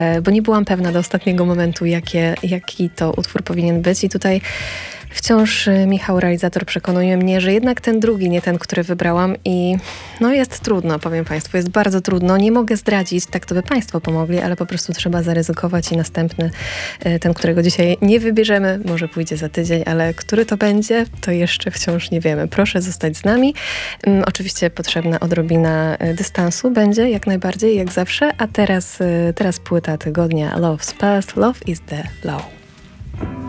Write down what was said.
bo nie byłam pewna do ostatniego momentu, jaki to utwór powinien być. I tutaj wciąż Michał, realizator, przekonuje mnie, że jednak ten drugi, nie ten, który wybrałam. I no jest trudno, powiem Państwu, jest bardzo trudno. Nie mogę zdradzić, tak to by Państwo pomogli, ale po prostu trzeba zaryzykować i następny, ten, którego dzisiaj nie wybierzemy, może pójdzie za tydzień, ale który to będzie, to jeszcze wciąż nie wiemy. Proszę zostać z nami. Oczywiście potrzebna odrobina dystansu będzie, jak najbardziej, jak zawsze. A teraz płyta tygodnia Love's Past, Love is the Law.